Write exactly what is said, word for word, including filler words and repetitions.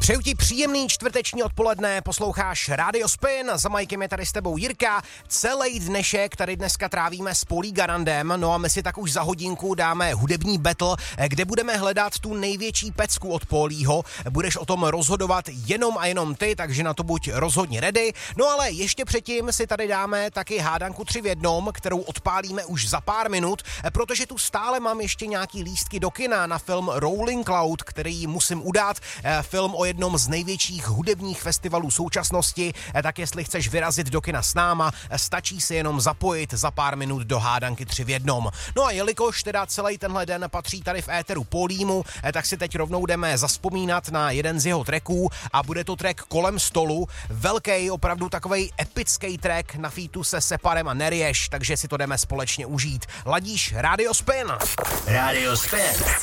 Přeju ti příjemný čtvrteční odpoledne, posloucháš Radio Spin, za majkem je tady s tebou Jirka. Celý dnešek tady dneska trávíme s Polí Garandem, no a my si tak už za hodinku dáme hudební battle, kde budeme hledat tu největší pecku od Polího. Budeš o tom rozhodovat jenom a jenom ty, takže na to buď rozhodně ready. No ale ještě předtím si tady dáme taky hádanku tři v jednom, kterou odpálíme už za pár minut, protože tu stále mám ještě nějaký lístky do kina na film Rolling Cloud, který musím udát. Film o jednom z největších hudebních festivalů současnosti, tak jestli chceš vyrazit do kina s náma, stačí si jenom zapojit za pár minut do hádanky tři v jednom. No a jelikož teda celý tenhle den patří tady v éteru Polímu, tak si teď rovnou jdeme zazpomínat na jeden z jeho tracků a bude to track Kolem stolu, velký, opravdu takovej epický track na featu se Separem a Nerieš, takže si to jdeme společně užít. Ladíš Radio Spin? Radio Spin.